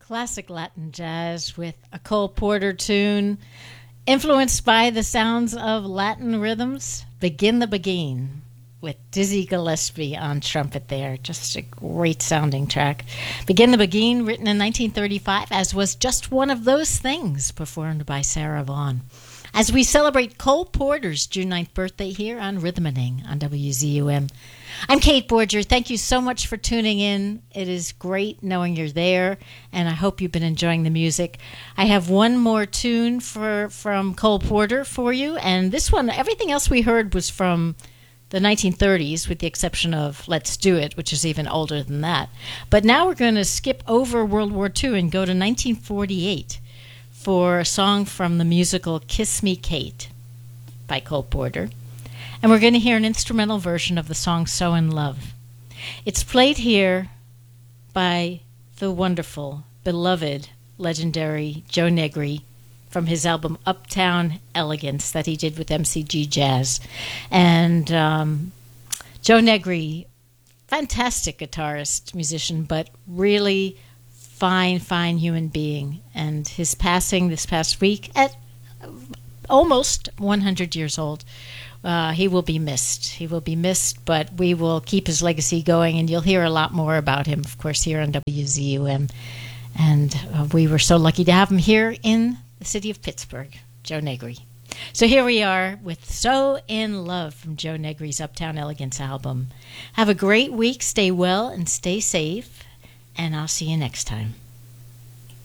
Classic Latin jazz with a Cole Porter tune influenced by the sounds of Latin rhythms. Begin the Beguine with Dizzy Gillespie on trumpet there. Just a great sounding track. Begin the Beguine, written in 1935, as was Just One of Those Things, performed by Sarah Vaughan. As we celebrate Cole Porter's June 9th birthday here on Rhythmaning on WZUM. I'm Kate Borger. Thank you so much for tuning in. It is great knowing you're there, and I hope you've been enjoying the music. I have one more tune from Cole Porter for you, and this one, everything else we heard was from the 1930s, with the exception of Let's Do It, which is even older than that. But now we're going to skip over World War II and go to 1948 for a song from the musical Kiss Me, Kate by Cole Porter. And we're going to hear an instrumental version of the song So in Love. It's played here by the wonderful, beloved, legendary Joe Negri from his album Uptown Elegance that he did with MCG Jazz. And Joe Negri, fantastic guitarist, musician, but really fine human being. And his passing this past week at almost 100 years old. He will be missed. He will be missed, but we will keep his legacy going, and you'll hear a lot more about him, of course, here on WZUM. And we were so lucky to have him here in the city of Pittsburgh, Joe Negri. So here we are with So in Love from Joe Negri's Uptown Elegance album. Have a great week. Stay well and stay safe, and I'll see you next time.